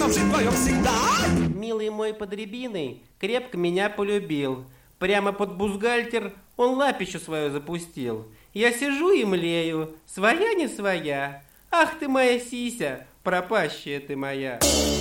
нам жить вдвоем всегда. Милый мой под рябиной крепко меня полюбил. Прямо под бюстгальтер он лапищу свою запустил. Я сижу и млею, своя не своя. Ах ты моя сися, пропащая ты моя.